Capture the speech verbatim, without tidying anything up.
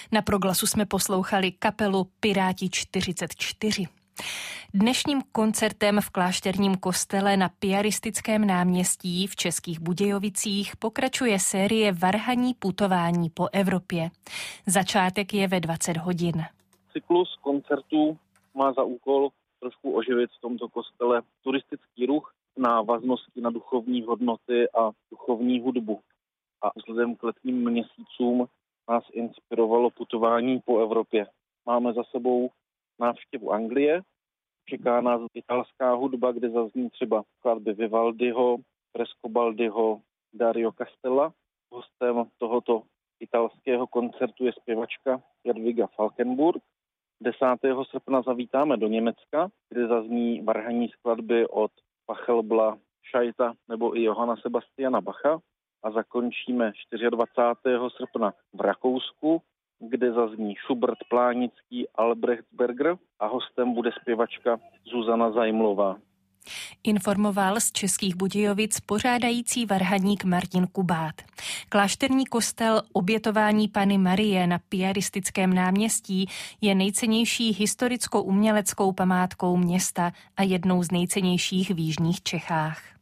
Na Proglasu jsme poslouchali kapelu Piráti čtyřicet čtyři. Dnešním koncertem v klášterním kostele na Piaristickém náměstí v Českých Budějovicích pokračuje série Varhanní putování po Evropě. Začátek je ve dvacet hodin. Cyklus koncertů má za úkol trošku oživit v tomto kostele turistický ruch, návaznosti na duchovní hodnoty a duchovní hudbu. A vzhledem k letním měsícům nás inspirovalo putování po Evropě. Máme za sebou návštěvu Anglie, čeká nás italská hudba, kde zazní třeba skladby Vivaldiho, Frescobaldiho, Dario Castella. Hostem tohoto italského koncertu je zpěvačka Jadwiga Falkenburg. desátého srpna zavítáme do Německa, kde zazní varhanní skladby od Pachelbla, Scheita nebo i Johanna Sebastiana Bacha. A zakončíme dvacátého čtvrtého srpna v Rakousku, kde zazní Schubert, Plánický, Albrechtsberger a hostem bude zpěvačka Zuzana Zaimlová. Informoval z Českých Budějovic pořádající varhaník Martin Kubát. Klášterní kostel Obětování Panny Marie na Piaristickém náměstí je nejcennější historicko-uměleckou památkou města a jednou z nejcennějších v jižních Čechách.